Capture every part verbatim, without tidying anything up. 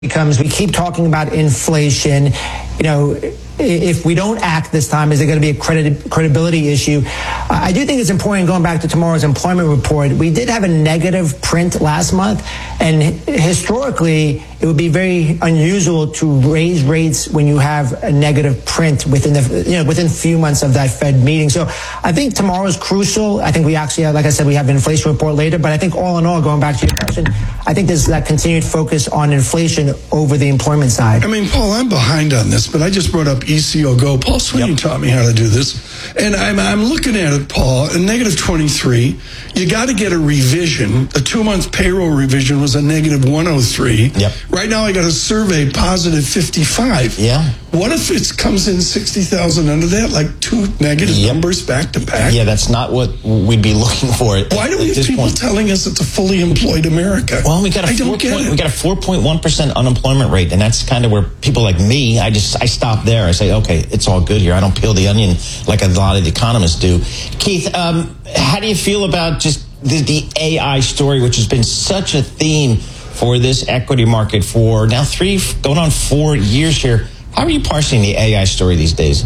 becomes, we keep talking about inflation. You know, if we don't act this time, is it going to be a credit, credibility issue? I do think it's important, going back to tomorrow's employment report, we did have a negative print last month, and historically, it would be very unusual to raise rates when you have a negative print within the, you know, within a few months of that Fed meeting. So I think tomorrow is crucial. I think we actually have, like I said, we have an inflation report later, but I think all in all, going back to your question, I think there's that continued focus on inflation over the employment side. I mean, Paul, I'm behind on this, but I just brought up E C O Go. Paul Sweeney yep. taught me how to do this. And I'm, I'm looking at it, Paul, a negative twenty-three. You got to get a revision. The two-month payroll revision was a negative one oh three. Yep. Right now, I got a survey positive fifty-five. Yeah. What if it comes in sixty thousand under that, like two negative yep. numbers back to back? Yeah, that's not what we'd be looking for. Why do we have people point? telling us it's a fully employed America? Well, we got a four point, we got a four point one percent unemployment rate, and that's kind of where people like me, I just I stop there. I say, okay, it's all good here. I don't peel the onion like a lot of the economists do. Keith, um, how do you feel about just the, the A I story, which has been such a theme for this equity market for now three, going on four years here? How are you parsing the A I story these days?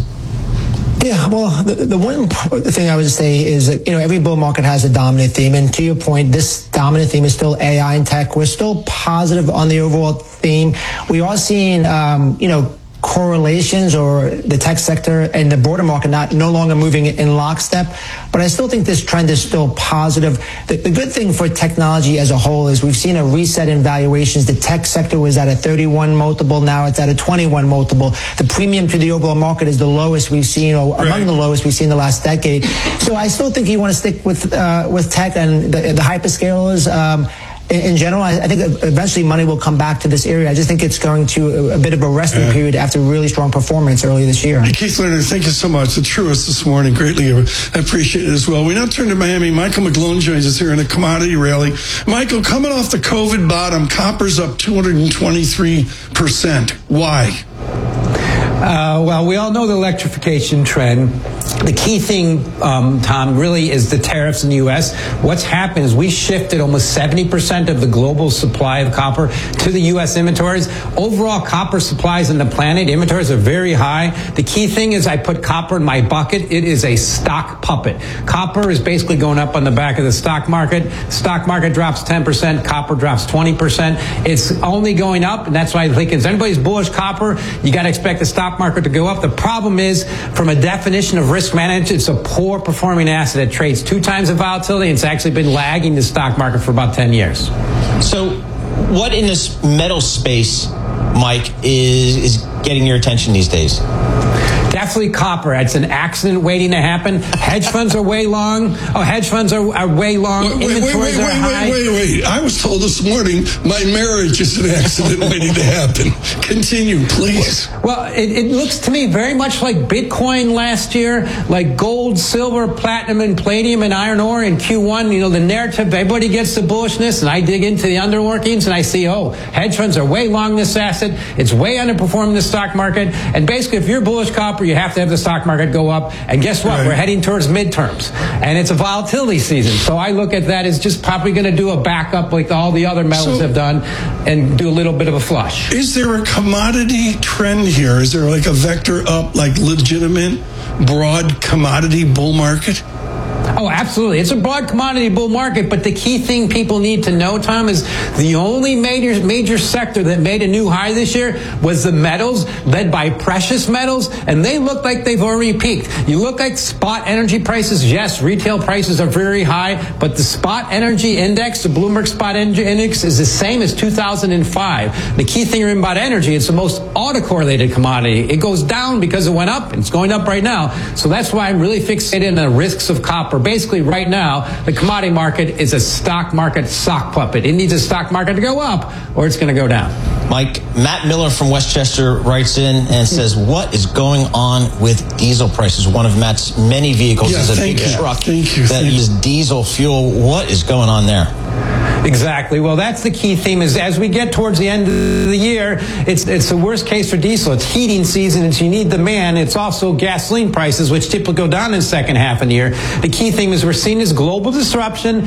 Yeah, well, the, the one thing I would say is that, you know, every bull market has a dominant theme. And to your point, this dominant theme is still A I and tech. We're still positive on the overall theme. We are seeing, um, you know, correlations, or the tech sector and the broader market not no longer moving in lockstep. But I still think this trend is still positive. The, the good thing for technology as a whole is we've seen a reset in valuations. The tech sector was at a thirty-one multiple. Now it's at a twenty-one multiple. The premium to the overall market is the lowest we've seen, or right. among the lowest we've seen in the last decade. So I still think you want to stick with uh, with tech and the, the hyperscalers. Um, In general, I think eventually money will come back to this area. I just think it's going to a bit of a resting yeah. period after really strong performance early this year. Hey, Keith Leonard, thank you so much. The Truist this morning, greatly appreciated as well. We now turn to Miami. Michael McGlone joins us here in a commodity rally. Michael, coming off the COVID bottom, copper's up two hundred twenty-three percent. Why? Uh, well, we all know the electrification trend. The key thing, um, Tom, really is the tariffs in the U S. What's happened is we shifted almost seventy percent of the global supply of copper to the U S inventories. Overall, copper supplies in the planet, inventories are very high. The key thing is I put copper in my bucket. It is a stock puppet. Copper is basically going up on the back of the stock market. Stock market drops ten percent, copper drops twenty percent. It's only going up, and that's why I think if anybody's bullish copper, you got to expect the stock market to go up. The problem is, from a definition of risk management, it's a poor performing asset. It trades two times the volatility, and it's actually been lagging the stock market for about ten years. So what in this metal space, Mike, is is getting your attention these days? Definitely copper. It's an accident waiting to happen. Hedge funds are way long. Oh, hedge funds are, are way long. Wait, wait, Inventories wait, wait, are wait, high. wait, wait, wait. I was told this morning my marriage is an accident waiting to happen. Continue, please. Well, it, it looks to me very much like Bitcoin last year, like gold, silver, platinum, and palladium, and iron ore in Q one. You know, the narrative, everybody gets the bullishness, and I dig into the underworkings, and I see, oh, hedge funds are way long this asset. It's way underperforming the stock market. And basically, if you're bullish copper, you have to have the stock market go up. And guess what? Right. We're heading towards midterms. And it's a volatility season. So I look at that as just probably going to do a backup like all the other metals so, have done and do a little bit of a flush. Is there a commodity trend here? Is there like a vector up, like legitimate, broad commodity bull market? Oh, absolutely. It's a broad commodity bull market, but the key thing people need to know, Tom, is the only major major sector that made a new high this year was the metals, led by precious metals, and they look like they've already peaked. You look like spot energy prices. Yes, retail prices are very high, but the spot energy index, the Bloomberg Spot Energy Index, is the same as two thousand five. The key thing about energy, it's the most autocorrelated commodity. It goes down because it went up. It's going up right now. So that's why I'm really fixated on the risks of copper. Basically, right now, the commodity market is a stock market sock puppet. It needs a stock market to go up, or it's going to go down. Mike, Matt Miller from Westchester writes in and says, what is going on with diesel prices? One of Matt's many vehicles yeah, is a big you. truck thank you, that thank uses diesel fuel. What is going on there? Exactly. Well, that's the key theme is as we get towards the end of the year, it's it's the worst case for diesel. It's heating season, and you need demand. It's also gasoline prices, which typically go down in the second half of the year. The key theme is we're seeing this global disruption.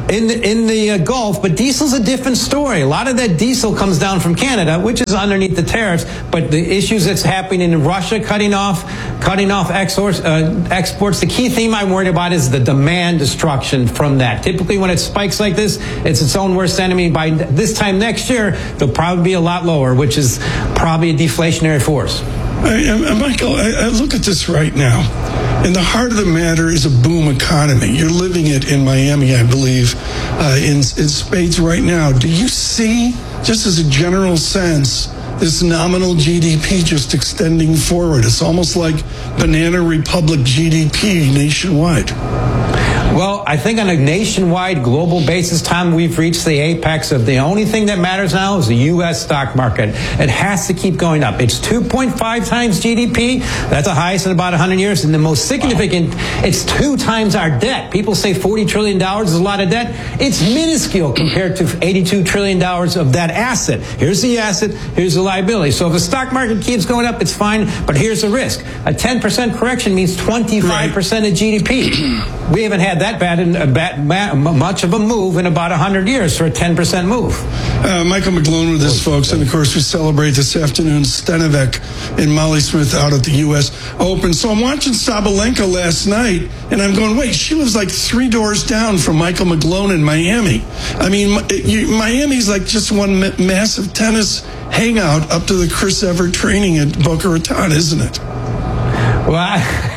in the, in the uh, Gulf, but diesel's a different story. A lot of that diesel comes down from Canada, which is underneath the tariffs, but the issues that's happening in Russia, cutting off cutting off exports, uh, exports, the key theme I'm worried about is the demand destruction from that. Typically when it spikes like this, it's its own worst enemy. By this time next year, they'll probably be a lot lower, which is probably a deflationary force. I, I, Michael, I, I look at this right now, and the heart of the matter is a boom economy. You're living it in Miami, I believe, uh, in, in spades right now. Do you see, just as a general sense, this nominal G D P just extending forward? It's almost like Banana Republic G D P nationwide. Well, I think on a nationwide global basis, Tom, we've reached the apex of the only thing that matters now is the U S stock market. It has to keep going up. It's two point five times G D P. That's the highest in about one hundred years. And the most significant, it's two times our debt. People say forty trillion dollars is a lot of debt. It's minuscule compared to eighty-two trillion dollars of that asset. Here's the asset, here's the liability. So if the stock market keeps going up, it's fine, but here's the risk. A ten percent correction means twenty-five percent right. of G D P. We haven't had that bad, in, uh, bad, bad much of a move in about one hundred years for a ten percent move. Uh, Michael McGlone with us, folks. And, of course, we celebrate this afternoon Stenivec and Molly Smith out at the U S Open. So I'm watching Sabalenka last night, and I'm going, wait, she lives like three doors down from Michael McGlone in Miami. I mean, you, Miami's like just one ma- massive tennis hangout up to the Chris Evert training at Boca Raton, isn't it? Well, I,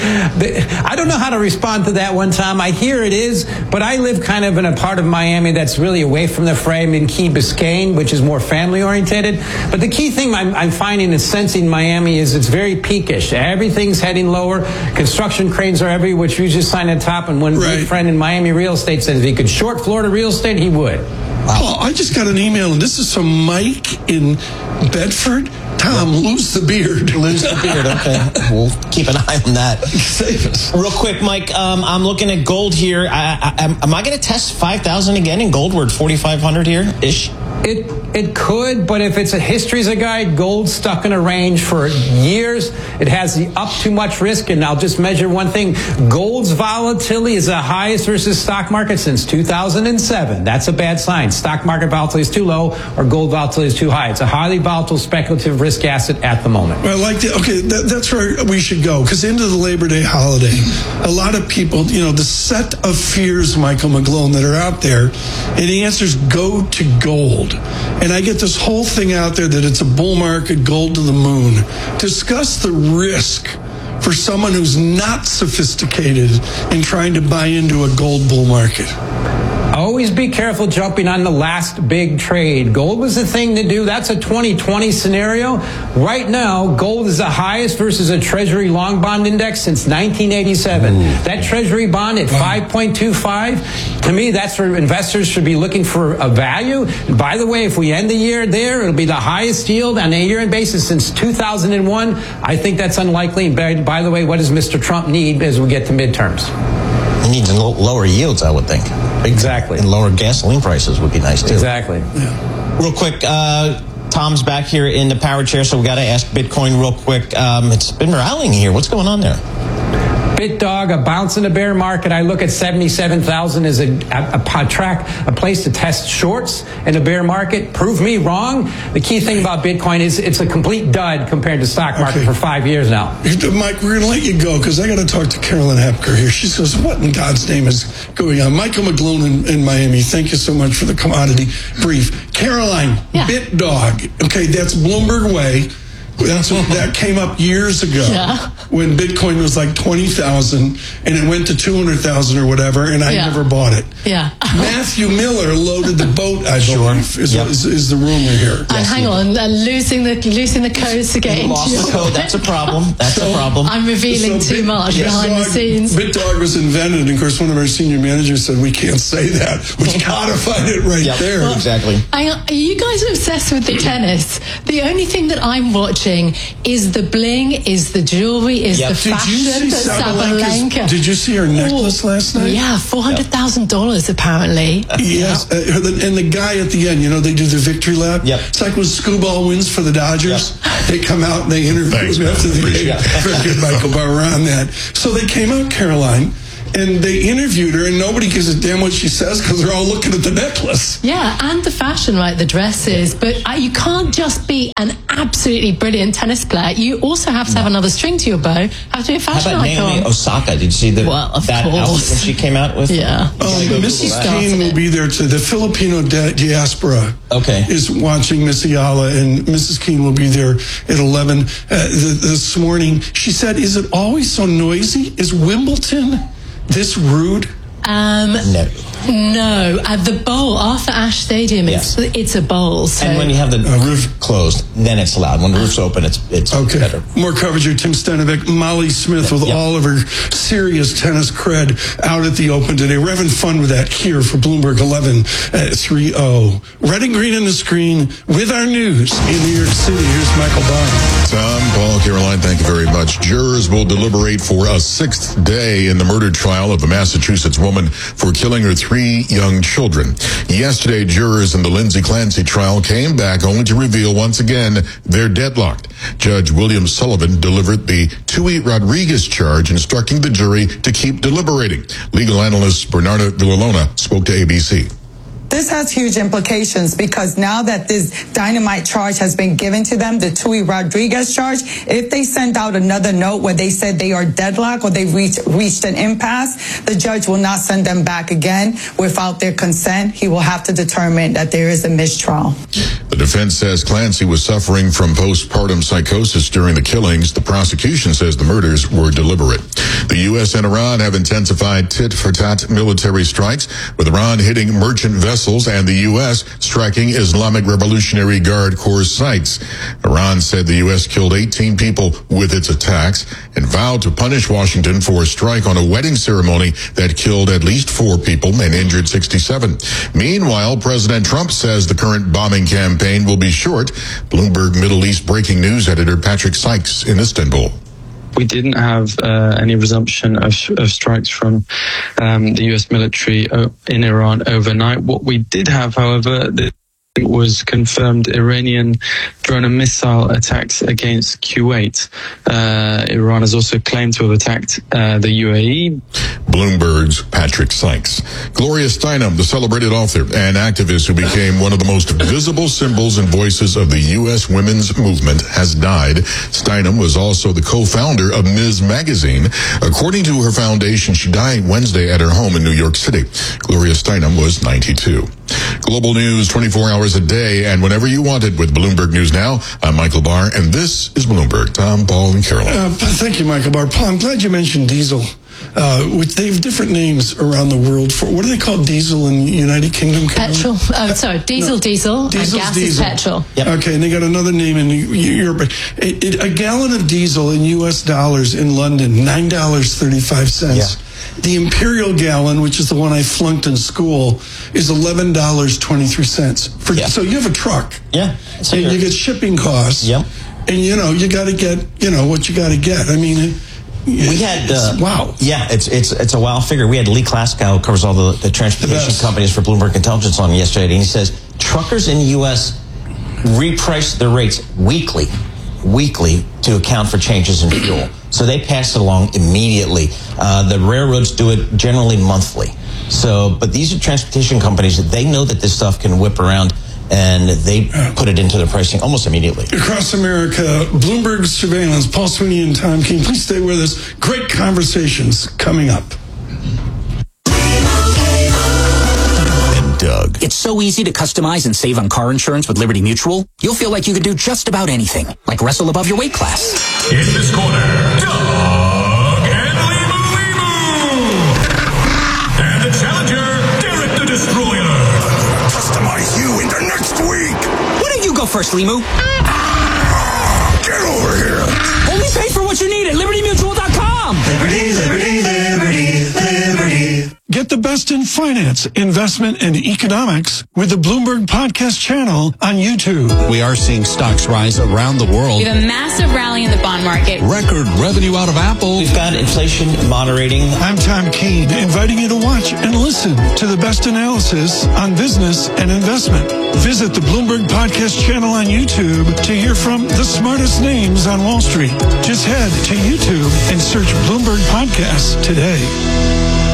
I don't know how to respond to that one, Tom. I hear it is, but I live kind of in a part of Miami that's really away from the frame in Key Biscayne, which is more family-oriented. But the key thing I'm, I'm finding and sensing in Miami is it's very peakish. Everything's heading lower. Construction cranes are everywhere, which you just sign on top. And one right. big friend in Miami real estate said if he could short Florida real estate, he would. Wow. Paul, I just got an email, and this is from Mike in Bedford. Tom, lose the beard. Lose the beard, okay. We'll keep an eye on that. Save us. Real quick, Mike, um, I'm looking at gold here. I, I, am I going to test five thousand again in gold? We're at forty-five hundred here-ish? It it could, but if it's a history as a guide, gold's stuck in a range for years. It has the up too much risk, and I'll just measure one thing. Gold's volatility is the highest versus stock market since two thousand seven. That's a bad sign. Stock market volatility is too low, or gold volatility is too high. It's a highly volatile speculative risk asset at the moment. Well, like the, okay, that, that's where we should go, because into the Labor Day holiday, a lot of people, you know, the set of fears, Michael McGlone, that are out there, and the answer is go to gold. And I get this whole thing out there that it's a bull market, gold to the moon. Discuss the risk for someone who's not sophisticated in trying to buy into a gold bull market. Always be careful jumping on the last big trade. Gold was the thing to do. That's a twenty twenty scenario. Right now, gold is the highest versus a Treasury long bond index since nineteen eighty-seven. Ooh. That Treasury bond at wow. five point two five, to me, that's where investors should be looking for a value. And by the way, if we end the year there, it'll be the highest yield on a year-end basis since two thousand one. I think that's unlikely. And by, by the way, what does Mister Trump need as we get to midterms? He needs lower yields, I would think. Exactly. And lower gasoline prices would be nice, too. Exactly. Yeah. Real quick, uh, Tom's back here in the power chair, so we got to ask Bitcoin real quick. Um, it's been rallying here. What's going on there? BitDog, a bounce in the bear market. I look at seventy-seven thousand as a, a, a track, a place to test shorts in a bear market. Prove me wrong. The key thing about Bitcoin is it's a complete dud compared to stock market okay. for five years now. Mike, we're going to let you go because I got to talk to Carolyn Hepker here. She says, what in God's name is going on? Michael McGlone in, in Miami, thank you so much for the commodity brief. Caroline, yeah. BitDog. Okay, that's Bloomberg Way. That's what, that came up years ago yeah. when Bitcoin was like twenty thousand and it went to two hundred thousand or whatever, and I yeah. never bought it. Yeah. Matthew Miller loaded the boat, I sure. believe, is, yep. is, is the rumor here. And yes, hang on, uh, losing the losing the codes to get into lost the code. That's a problem. That's so, a problem. I'm revealing so too Bit, much yeah, behind Dog, the scenes. BitDog was invented, and of course, one of our senior managers said we can't say that, which codified it right yep. there. Well, exactly. I, you guys are obsessed with the tennis. The only thing that I'm watching is the bling, is the jewelry, is yep. the fashion. Did you see Sabalenka? Did you see her necklace oh, last night? Yeah, four hundred thousand dollars yep. apparently. Yes, uh, and the guy at the end, you know, they do the victory lap. Yep. It's like when Scuball wins for the Dodgers. Yep. They come out and they interview Thanks, him after the game. yeah. Very good, Michael Bauer, on that. So they came out, Caroline, and they interviewed her, and nobody gives a damn what she says because they're all looking at the necklace. Yeah, and the fashion, right? The dresses. But uh, you can't just be an absolutely brilliant tennis player. You also have to have another string to your bow. Have to be a How fashion about icon. Naomi Osaka? Did you see the, Well, of that course. outfit that she came out with? Yeah. Oh, go Missus Google that. Kane will it. be there too. The Filipino di- diaspora Okay. is watching Miss Ayala, and Missus Kane will be there at eleven uh, th- this morning. She said, "Is it always so noisy? Is Wimbledon this rude?" Um, No. no, at the bowl, Arthur Ashe Stadium, it's, it's a bowl. So. And when you have the roof closed, then it's loud. When the roof's open, it's it's Okay. better. More coverage of Tim Stenovic, Molly Smith with Yeah. all of her serious tennis cred out at the Open today. We're having fun with that here for Bloomberg eleven at three oh. Red and green on the screen with our news in New York City. Here's Michael Barr. Tom, Paul, Caroline, thank you very much. Jurors will deliberate for a sixth day in the murder trial of a Massachusetts woman for killing her three young children. Yesterday, jurors in the Lindsay Clancy trial came back only to reveal once again they're deadlocked. Judge William Sullivan delivered the Tui Rodriguez charge, instructing the jury to keep deliberating. Legal analyst Bernardo Villalona spoke to A B C. This has huge implications because now that this dynamite charge has been given to them, the Tui Rodriguez charge, if they send out another note where they said they are deadlocked or they've reached, reached an impasse, the judge will not send them back again without their consent. He will have to determine that there is a mistrial. The defense says Clancy was suffering from postpartum psychosis during the killings. The prosecution says the murders were deliberate. The U S and Iran have intensified tit-for-tat military strikes, with Iran hitting merchant vessels and the U S striking Islamic Revolutionary Guard Corps sites. Iran said the U S killed eighteen people with its attacks and vowed to punish Washington for a strike on a wedding ceremony that killed at least four people and injured sixty-seven. Meanwhile, President Trump says the current bombing campaign will be short. Bloomberg Middle East breaking news editor Patrick Sykes in Istanbul. We didn't have uh, any resumption of, of strikes from um, the U S military in Iran overnight. What we did have, however, it was confirmed Iranian drone and missile attacks against Kuwait. Uh, Iran has also claimed to have attacked uh, the U A E. Bloomberg's Patrick Sykes. Gloria Steinem, the celebrated author and activist who became one of the most visible symbols and voices of the U S women's movement, has died. Steinem was also the co-founder of Miz Magazine. According to her foundation, she died Wednesday at her home in New York City. Gloria Steinem was ninety-two. Global news twenty-four hours a day and whenever you want it with Bloomberg News Now. I'm Michael Barr, and this is Bloomberg. Tom, Paul, and Caroline. Uh, thank you, Michael Barr. Paul, I'm glad you mentioned diesel. Uh, which they have different names around the world for. What do they call diesel in the United Kingdom? Petrol. Oh, sorry. Diesel, No. diesel. Diesel's and gas diesel. is petrol. Yep. Okay, and they got another name in Europe. It, it, a gallon of diesel in U S dollars in London, nine dollars and thirty-five cents. Yeah. The Imperial gallon, which is the one I flunked in school, is eleven dollars and twenty-three cents. For, Yeah. So you have a truck. Yeah. So and you're- you get shipping costs. Yep. And, you know, you got to get, you know, what you got to get. I mean... We had uh, wow. Yeah, it's it's it's a wow figure. We had Lee Klaskow, who covers all the, the transportation best. companies for Bloomberg Intelligence, on yesterday, and he says truckers in the U S reprice their rates weekly, weekly to account for changes in fuel. So they pass it along immediately. Uh, the railroads do it generally monthly. So, but these are transportation companies that they know that this stuff can whip around, and they put it into their pricing almost immediately. Across America, Bloomberg surveillance, Paul Sweeney and Tom King. Please stay with us. Great conversations coming up. And Doug. It's so easy to customize and save on car insurance with Liberty Mutual. You'll feel like you could do just about anything, like wrestle above your weight class. In this corner, Doug and Limu Limu. And the challenger, Derek the Destroyer. Customize you into next week. Why don't you go first, Limu? Get over here. Only pay for what you need at liberty mutual dot com. Liberty, liberty, liberty, liberty. Get the best in finance, investment, and economics with the Bloomberg Podcast channel on YouTube. We are seeing stocks rise around the world. We have a massive rally in the bond market. Record revenue out of Apple. We've got inflation moderating. I'm Tom Keene, inviting you to watch and listen to the best analysis on business and investment. Visit the Bloomberg Podcast channel on YouTube to hear from the smartest names on Wall Street. Just head to YouTube and search Bloomberg Podcasts today.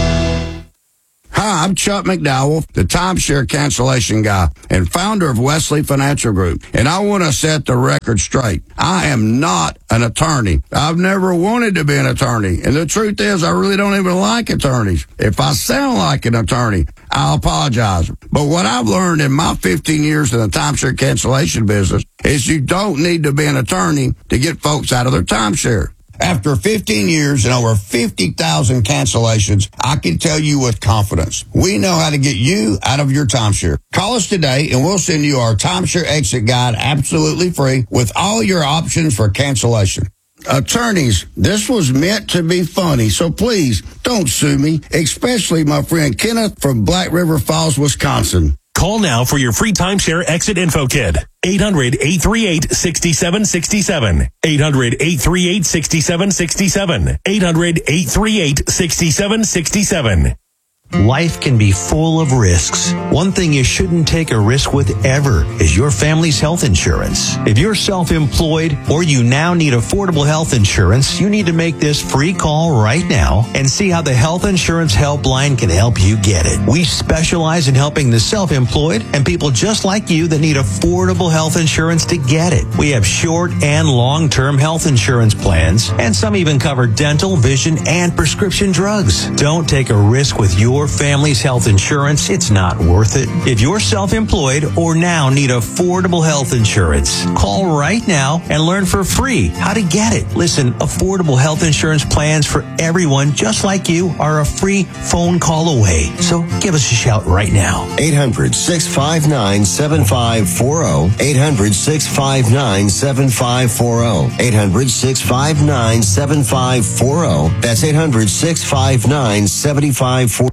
Hi, I'm Chuck McDowell, the timeshare cancellation guy and founder of Wesley Financial Group. And I want to set the record straight. I am not an attorney. I've never wanted to be an attorney. And the truth is, I really don't even like attorneys. If I sound like an attorney, I apologize. But what I've learned in my fifteen years in the timeshare cancellation business is you don't need to be an attorney to get folks out of their timeshare. After fifteen years and over fifty thousand cancellations, I can tell you with confidence, we know how to get you out of your timeshare. Call us today and we'll send you our timeshare exit guide absolutely free with all your options for cancellation. Attorneys, this was meant to be funny, so please don't sue me, especially my friend Kenneth from Black River Falls, Wisconsin. Call now for your free timeshare exit info kit. eight hundred, eight three eight, six seven six seven. eight hundred, eight three eight, six seven six seven. eight hundred, eight three eight, six seven six seven. Life can be full of risks. One thing you shouldn't take a risk with ever is your family's health insurance. If you're self-employed or you now need affordable health insurance, you need to make this free call right now and see how the Health Insurance Helpline can help you get it. We specialize in helping the self-employed and people just like you that need affordable health insurance to get it. We have short and long-term health insurance plans, and some even cover dental, vision, and prescription drugs. Don't take a risk with your family's health insurance. It's not worth it. If you're self-employed or now need affordable health insurance, call right now and learn for free how to get it. Listen, affordable health insurance plans for everyone just like you are a free phone call away. So give us a shout right now. eight hundred, six five nine, seven five four zero. eight hundred, six five nine, seven five four zero. eight hundred, six five nine, seven five four zero. That's eight hundred, six five nine, seven five four zero.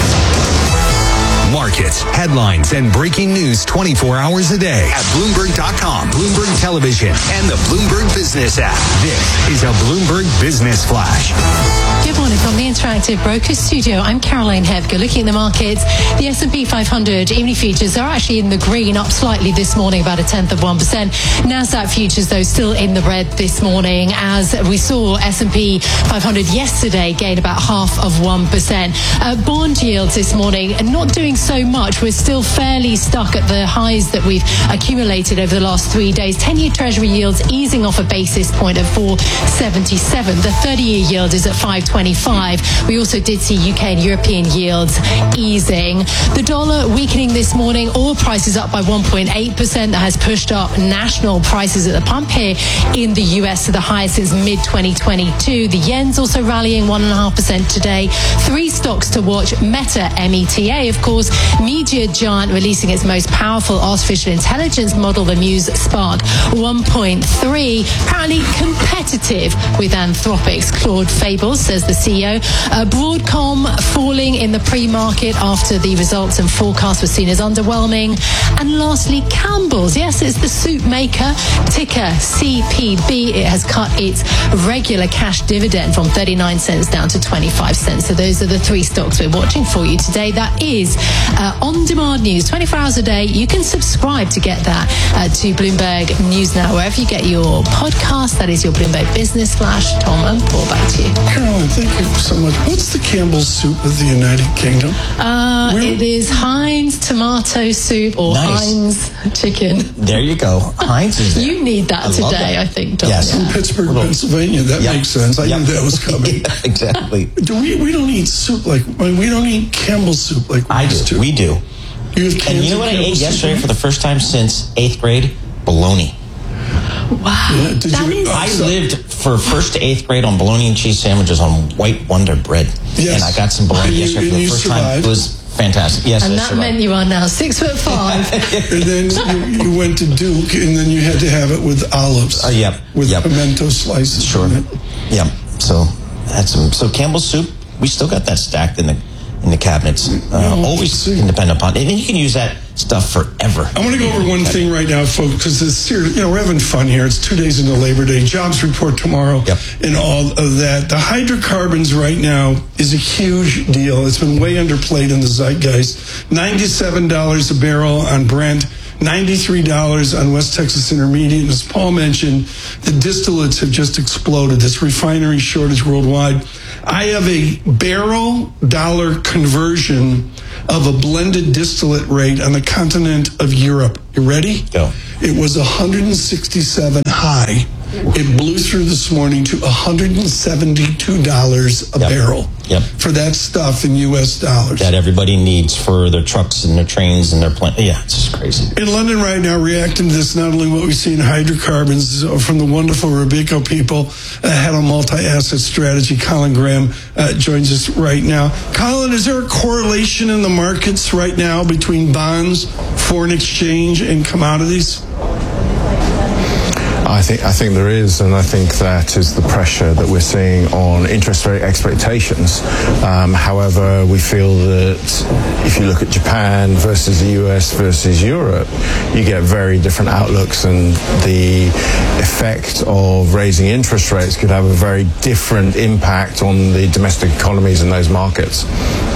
Markets, headlines, and breaking news twenty-four hours a day at Bloomberg dot com, Bloomberg Television, and the Bloomberg Business app. This is a Bloomberg Business Flash. Good morning from the Interactive Brokers Studio. I'm Caroline Hebger. Looking at the markets, the S and P five hundred evening futures are actually in the green, up slightly this morning, about a tenth of one percent. NASDAQ futures, though, still in the red this morning, as we saw S and P five hundred yesterday gain about half of one percent. Uh, bond yields this morning not doing so much. We're still fairly stuck at the highs that we've accumulated over the last three days. ten-year Treasury yields easing off a basis point at four seventy-seven. The thirty-year yield is at five twenty-five. We also did see U K and European yields easing. The dollar weakening this morning. Oil prices up by one point eight percent. That has pushed up national prices at the pump here in the U S to the highest since mid twenty twenty-two. The yen's also rallying one point five percent today. Three stocks to watch. Meta, M E T A, of course, media giant releasing its most powerful artificial intelligence model, the Muse Spark one point three, apparently competitive with Anthropic's Claude Fables, says the C E O. Uh, Broadcom falling in the pre-market after the results and forecasts were seen as underwhelming. And lastly, Campbell's. Yes, it's the soup maker, ticker C P B. It has cut its regular cash dividend from thirty-nine cents down to twenty-five cents. So those are the three stocks we're watching for you today. That is uh, on-demand news, twenty-four hours a day. You can subscribe to get that uh, to Bloomberg News Now, wherever you get your podcast. That is your Bloomberg Business Flash. Tom and Paul, back to you. Caroline, thank you so much. What's the Campbell's soup of the United Kingdom? Uh, it is Heinz tomato soup or Nice. Heinz chicken. There you go. Heinz is there. You need that I love today, that. I think, Tom. Yes. From Pittsburgh, Pennsylvania. That Yep. makes sense. I Yep. knew that was coming. Yeah, exactly. Do we? We don't eat soup like I mean, we don't eat Campbell's soup like we I used do. to. We do. You have And cans you know of what I ate Campbell's soup yesterday in for the first time since eighth grade? Bologna. Wow. Yeah, did that you- means I lived for first to eighth grade on bologna and cheese sandwiches on white Wonder bread. Yes. And I got some bologna And you- yesterday for and the you first time. survived. It was fantastic. Yes, and I that survived. meant you are now six foot five. And then you, you went to Duke, and then you had to have it with olives. Uh, yep, With yep. pimento slices. Sure. on it. Yeah. So that's some. So Campbell's soup, we still got that stacked in the in the cabinets. Uh, Well, always see. can depend upon, and you can use that stuff forever. I want to go over one thing right now, folks, because it's serious. You know, we're having fun here. It's two days into Labor Day, jobs report tomorrow, Yep. and all of that. The hydrocarbons right now is a huge deal. It's been way underplayed in the zeitgeist. ninety-seven dollars a barrel on Brent, ninety-three dollars on West Texas Intermediate. And as Paul mentioned, the distillates have just exploded. This refinery shortage worldwide. I have a barrel dollar conversion of a blended distillate rate on the continent of Europe. You ready? Go. It was one hundred sixty-seven high. It blew through this morning to one hundred seventy-two dollars a Yep. barrel Yep. for that stuff in U S dollars. That everybody needs for their trucks and their trains and their plane. Yeah, it's just crazy. In London right now, reacting to this, not only what we see in hydrocarbons from the wonderful Robeco people, uh, head on multi-asset strategy, Colin Graham, uh, joins us right now. Colin, is there a correlation in the markets right now between bonds, foreign exchange, and commodities? I think I think there is, and I think that is the pressure that we're seeing on interest rate expectations. Um, however, we feel that if you look at Japan versus the U S versus Europe, you get very different outlooks, and the effect of raising interest rates could have a very different impact on the domestic economies in those markets.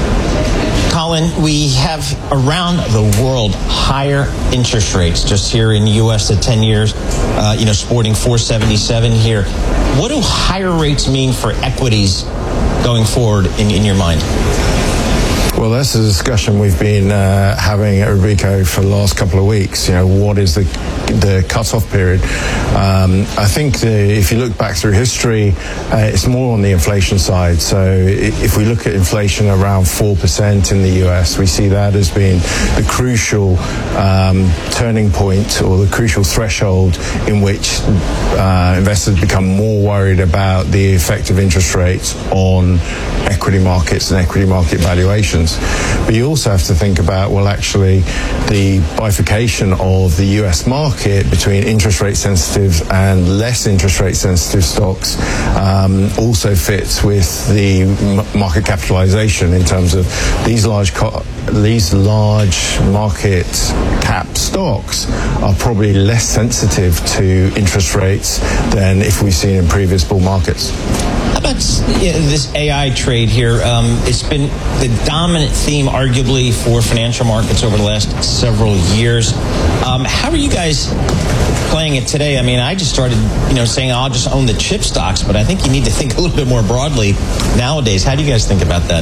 Colin, we have around the world higher interest rates. Just here in the U S, the ten years, uh, you know, sporting four seventy-seven here. What do higher rates mean for equities going forward in, in your mind? Well, that's a discussion we've been uh, having at Robeco for the last couple of weeks. You know, what is the the cutoff period? Um, I think the, if you look back through history, uh, it's more on the inflation side. So if we look at inflation around four percent in the U S, we see that as being the crucial um, turning point, or the crucial threshold in which uh, investors become more worried about the effect of interest rates on equity markets and equity market valuations. But you also have to think about, well, actually, the bifurcation of the U S market between interest rate sensitive and less interest rate sensitive stocks um, also fits with the m- market capitalization in terms of these large co- these large market cap stocks are probably less sensitive to interest rates than if we've seen in previous bull markets. How about yeah, this A I trade here? Um, it's been the dominant theme, arguably, for financial markets over the last several years. Um, how are you guys playing it today? I mean, I just started, you know, saying I'll just own the chip stocks, but I think you need to think a little bit more broadly nowadays. How do you guys think about that?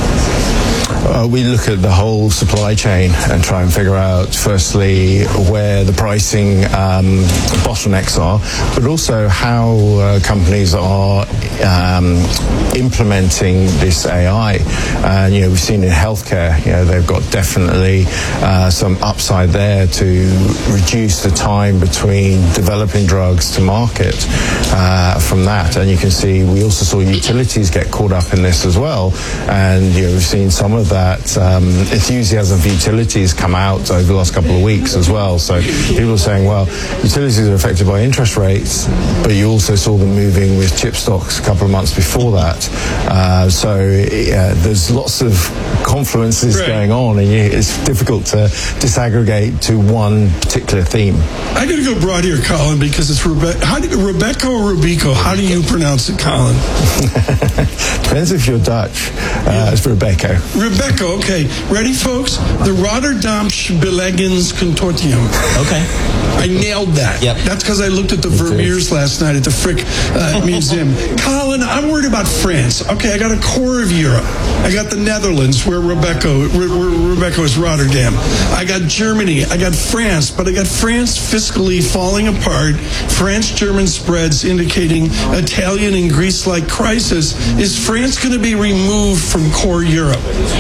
Uh, we look at the whole supply chain and try and figure out, firstly, where the pricing um, bottlenecks are, but also how uh, companies are um, implementing this A I. And, you know, we've seen in healthcare, you know, they've got definitely uh, some upside there to reduce the time between developing drugs to market uh, from that. And you can see, we also saw utilities get caught up in this as well. And, you know, we've seen some of that um, enthusiasm for utilities come out over the last couple of weeks as well. So people are saying, well, utilities are affected by interest rates, but you also saw them moving with chip stocks a couple of months before that. Uh, so yeah, there's lots of confluences right. going on, and you, it's difficult to disaggregate to one particular theme. I got to go broad here, Colin, because it's Rebe- how do you, Robeco or Robeco? How do you pronounce it, Colin? Depends if you're Dutch. Uh, it's Robeco. Robeco, okay. Ready, folks? The Rotterdamsch Beleggings Consortium. Okay. I nailed that. Yep. That's because I looked at the Vermeers last night at the Frick uh, Museum. Colin, I'm worried about France. Okay, I got a core of Europe. I got the Netherlands, where Robeco, where, where Robeco is Rotterdam. I got Germany. I got France, but I got France fiscally falling apart. France-German spreads indicating Italian and Greece-like crisis. Is France going to be removed from core Europe?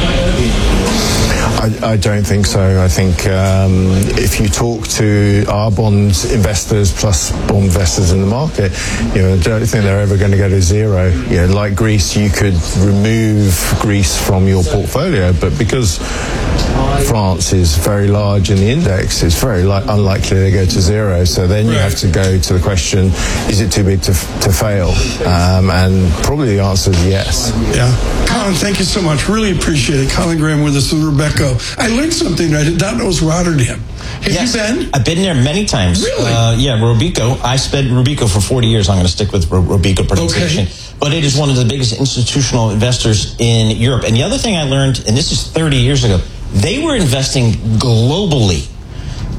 I, I don't think so. I think um, if you talk to our bond investors plus bond investors in the market, you know, I don't think they're ever going to go to zero. You know, like Greece, you could remove Greece from your portfolio, but because France is very large in the index, it's very li- unlikely they go to zero. So then you right. have to go to the question, is it too big to, to fail? Um, and probably the answer is yes. Yeah. Colin, thank you so much. Really appreciate it. Colin Graham with us with Robeco. I learned something I did not know was Rotterdam. Have yes, you been? I've been there many times. Really? Uh, yeah, Robeco. I spent Robeco for forty years. I'm going to stick with Ro- Robeco pronunciation. Okay. But it is one of the biggest institutional investors in Europe. And the other thing I learned, and this is thirty years ago, they were investing globally.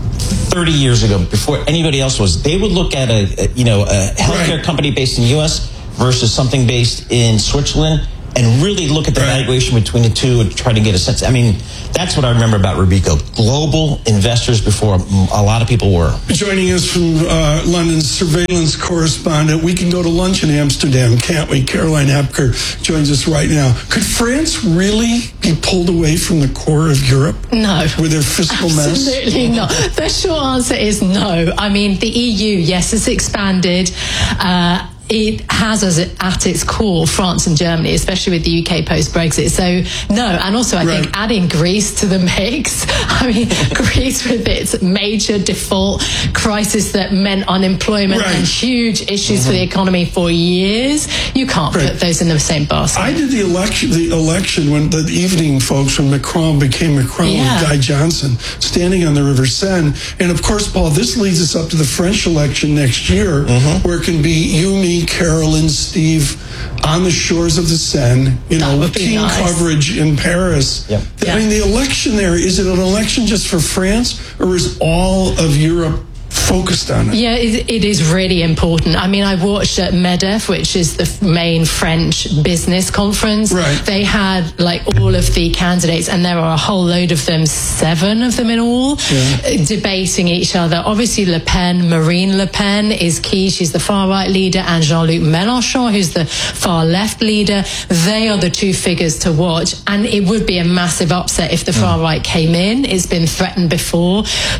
thirty years ago, before anybody else was, they would look at a, a you know a healthcare right. company based in the U S versus something based in Switzerland, and really look at the right. valuation between the two and try to get a sense. I mean, that's what I remember about Robeco. Global investors before a lot of people were. Joining us from uh, London's surveillance correspondent, we can go to lunch in Amsterdam, can't we? Caroline Hepker joins us right now. Could France really be pulled away from the core of Europe? No. With their fiscal Absolutely mess? Absolutely not. The short answer is no. I mean, the E U, yes, it's expanded. Uh, It has as at its core France and Germany, especially with the U K post-Brexit. So, no. And also, I right. think adding Greece to the mix, I mean, Greece with its major default crisis that meant unemployment right. and huge issues mm-hmm. for the economy for years, you can't right. put those in the same basket. I did the election, the election when the evening folks, when Macron became Macron yeah. with Guy Johnson, standing on the River Seine. And of course, Paul, this leads us up to the French election next year, mm-hmm. where it can be you, me, Carolyn, Steve, on the shores of the Seine, you know, team nice. coverage in Paris. Yep. I yeah. mean, the election there, is it an election just for France, or is all of Europe focused on it? Yeah, it, it is really important. I mean, I watched at MEDEF, which is the main French business conference. Right. They had like all of the candidates, and there are a whole load of them, seven of them in all, yeah. debating each other. Obviously, Le Pen, Marine Le Pen is key. She's the far-right leader, and Jean-Luc Mélenchon, who's the far-left leader. They are the two figures to watch, and it would be a massive upset if the mm. far-right came in. It's been threatened before.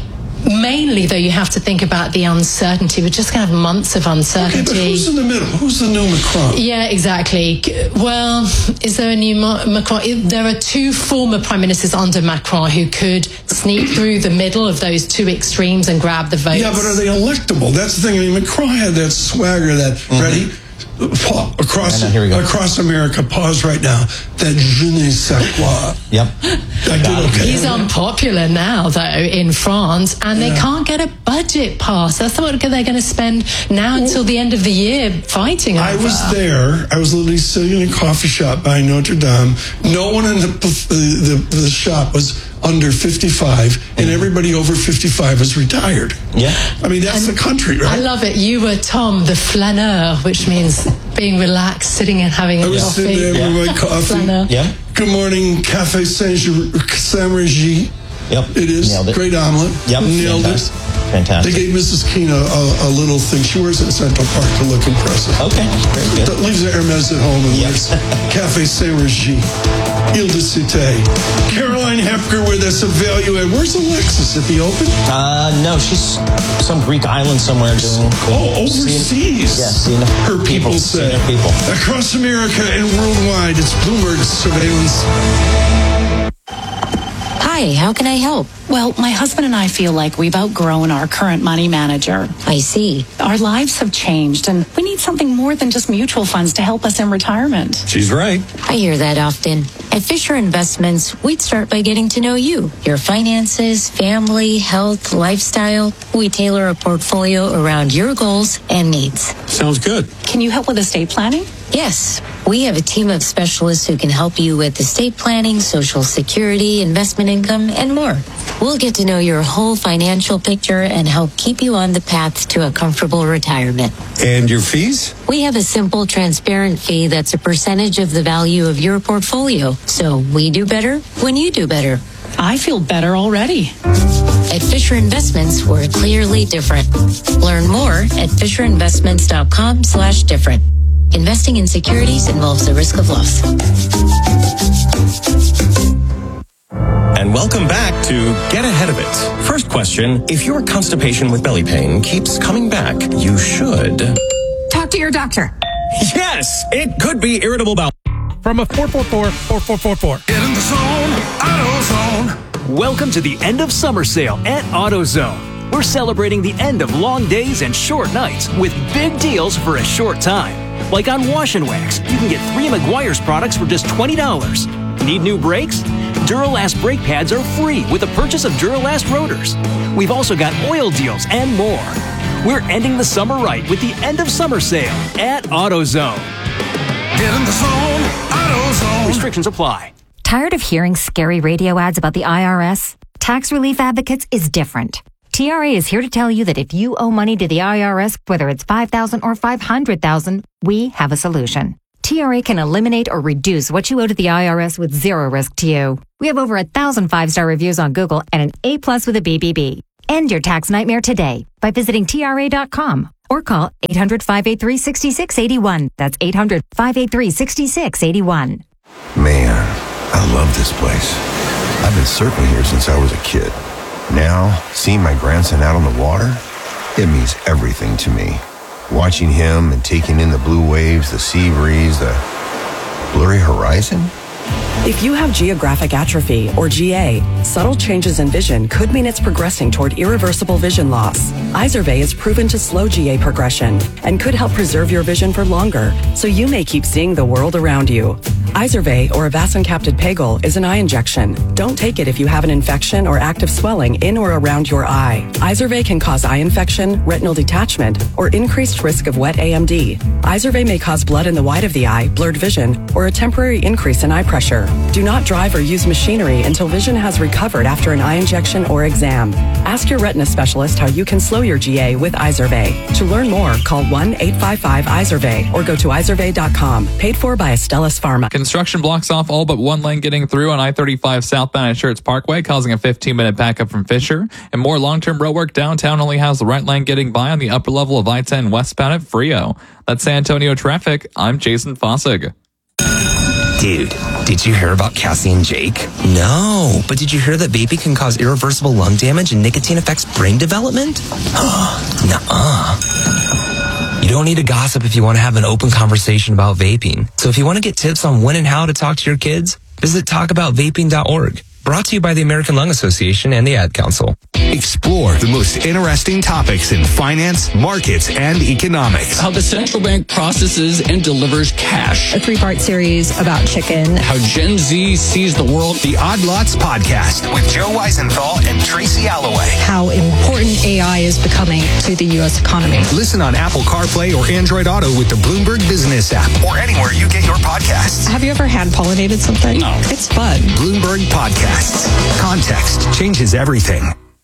Mainly, though, you have to think about the uncertainty. We're just going to have months of uncertainty. Okay, but who's in the middle? Who's the new Macron? Yeah, exactly. Well, is there a new Macron? There are two former prime ministers under Macron who could sneak through the middle of those two extremes and grab the votes. Yeah, but are they electable? That's the thing. I mean, Macron had that swagger, that, mm-hmm. ready? Across know, across America, pause right now. That je ne sais quoi. Yep. I did okay. He's unpopular now, though, in France, and yeah. they can't get a budget passed. That's what they're going to spend now until the end of the year fighting over. I was there. I was literally sitting in a coffee shop by Notre Dame. No one in the the, the, the shop was under fifty-five, and everybody over fifty-five was retired. Yeah. I mean, that's and the country, right? I love it. You were Tom, the flaneur, which means being relaxed, sitting and having a I was coffee. sitting there yeah. with my coffee. Yeah. Good morning, Cafe Saint-Régis. Yep. It is. Nailed it. Great omelet. Yep. Nailed Fantastic. it. Fantastic. They gave Missus Keene a, a, a little thing. She wears it in Central Park to look impressive. Okay. Very good. That leaves the Hermes at home and yes. wears Cafe Saint-Régis. Ile de Cité. Caroline Hepker with us, a value add. Where's Alexis? Is he open? Uh, no, she's some Greek island somewhere doing cool. Oh, overseas. Yes, yeah, her people, people say. Her people. Across America and worldwide, it's Bloomberg Surveillance. Hi, how can I help? Well, my husband and I feel like we've outgrown our current money manager. I see. Our lives have changed, and we need something more than just mutual funds to help us in retirement. She's right. I hear that often. At Fisher Investments, we'd start by getting to know you, your finances, family, health, lifestyle. We tailor a portfolio around your goals and needs. Sounds good. Can you help with estate planning? Yes, we have a team of specialists who can help you with estate planning, Social Security, investment income, and more. We'll get to know your whole financial picture and help keep you on the path to a comfortable retirement. And your fees? We have a simple, transparent fee that's a percentage of the value of your portfolio. So we do better when you do better. I feel better already. At Fisher Investments, we're clearly different. Learn more at FisherInvestments.com slash different. Investing in securities involves the risk of loss. And welcome back to Get Ahead of It. First question, if your constipation with belly pain keeps coming back, you should... Talk to your doctor. Yes, it could be irritable bowel. From a four four four, four four four four. Get in the zone, AutoZone. Welcome to the end of summer sale at AutoZone. We're celebrating the end of long days and short nights with big deals for a short time. Like on Wash and Wax, you can get three Meguiar's products for just twenty dollars. Need new brakes? Duralast brake pads are free with the purchase of Duralast rotors. We've also got oil deals and more. We're ending the summer right with the end of summer sale at AutoZone. Get in the zone, AutoZone. Restrictions apply. Tired of hearing scary radio ads about the I R S? Tax Relief Advocates is different. T R A is here to tell you that if you owe money to the I R S, whether it's five thousand dollars or five hundred thousand dollars, we have a solution. T R A can eliminate or reduce what you owe to the I R S with zero risk to you. We have over a thousand five-star reviews on Google and an A plus with a B B B. End your tax nightmare today by visiting T R A dot com or call eight hundred, five eight three, six six eight one. That's eight hundred, five eight three, six six eight one. Man, I love this place. I've been surfing here since I was a kid. Now, seeing my grandson out on the water, it means everything to me. Watching him and taking in the blue waves, the sea breeze, the blurry horizon. If you have geographic atrophy, or G A, subtle changes in vision could mean it's progressing toward irreversible vision loss. Izervay is proven to slow G A progression and could help preserve your vision for longer, so you may keep seeing the world around you. Izervay, or avacincaptad pegol, is an eye injection. Don't take it if you have an infection or active swelling in or around your eye. Izervay can cause eye infection, retinal detachment, or increased risk of wet A M D. Izervay may cause blood in the white of the eye, blurred vision, or a temporary increase in eye pressure. Do not drive or use machinery until vision has recovered after an eye injection or exam. Ask your retina specialist how you can slow your G A with Izervay. To learn more, call one eight five five Izervay or go to izervay dot com. Paid for by Astellas Pharma. Construction blocks off all but one lane getting through on I thirty-five southbound at Schertz Parkway, causing a fifteen minute backup from Fisher. And more long-term road work downtown only has the right lane getting by on the upper level of I ten westbound at Frio. That's San Antonio traffic. I'm Jason Fossig. Dude, did you hear about Cassie and Jake? No, but did you hear that vaping can cause irreversible lung damage and nicotine affects brain development? Nuh-uh. You don't need to gossip if you want to have an open conversation about vaping. So if you want to get tips on when and how to talk to your kids, visit talk about vaping dot org. Brought to you by the American Lung Association and the Ad Council. Explore the most interesting topics in finance, markets, and economics. How the central bank processes and delivers cash. A three-part series about chicken. How Gen Z sees the world. The Odd Lots Podcast with Joe Weisenthal and Tracy Alloway. How important A I is becoming to the U S economy. Listen on Apple CarPlay or Android Auto with the Bloomberg Business app or anywhere you get your podcasts. Have you ever hand pollinated something? No. It's fun. Bloomberg Podcast. Context changes everything.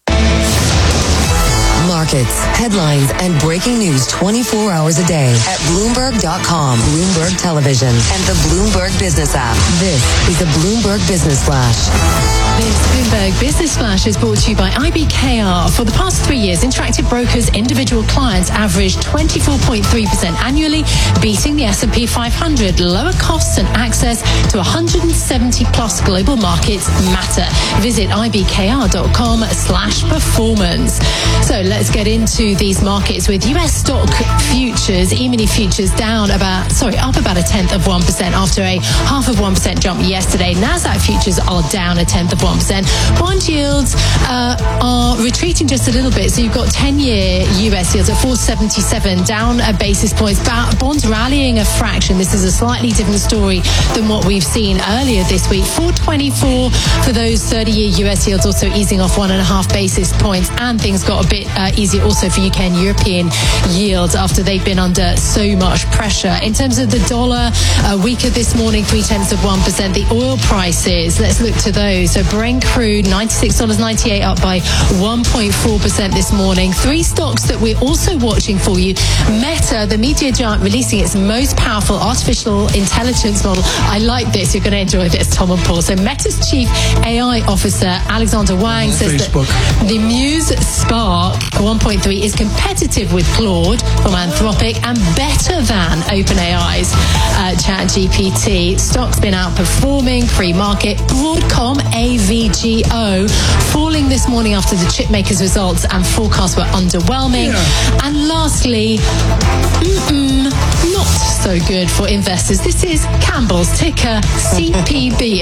Markets, headlines, and breaking news twenty-four hours a day at Bloomberg dot com, Bloomberg Television, and the Bloomberg Business app. This is the Bloomberg Business Flash. This Bloomberg Business Flash is brought to you by I B K R. For the past three years, Interactive Brokers' individual clients averaged twenty-four point three percent annually, beating the S and P five hundred. Lower costs and access to one hundred seventy plus global markets matter. Visit I B K R dot com slash performance. So let's get into these markets with U S stock futures, E-mini futures down about, sorry, up about a tenth of one percent after a half of one percent jump yesterday. NASDAQ futures are down a tenth of one percent. Bond yields uh, are retreating just a little bit. So you've got ten-year U S yields at four seventy-seven, down a basis points. Bonds rallying a fraction. This is a slightly different story than what we've seen earlier this week. four twenty-four for those thirty-year U S yields, also easing off one and a half basis points. And things got a bit uh, easier also for U K and European yields after they've been under so much pressure. In terms of the dollar, uh, weaker this morning, three tenths of one percent. The oil prices, let's look to those. So Brent crude, ninety-six dollars and ninety-eight cents, up by one point four percent this morning. Three stocks that we're also watching for you. Meta, the media giant, releasing its most powerful artificial intelligence model. I like this. You're going to enjoy this, Tom and Paul. So Meta's chief A I officer, Alexander Wang, On says Facebook. that the Muse Spark one point three is competitive with Claude from Anthropic and better than OpenAI's uh, ChatGPT. Stock's been outperforming pre-market. Broadcom, A V G O, falling this morning after the chip makers' results and forecasts were underwhelming. Yeah. And lastly, mm-mm, not so good for investors. This is Campbell's ticker, C P B.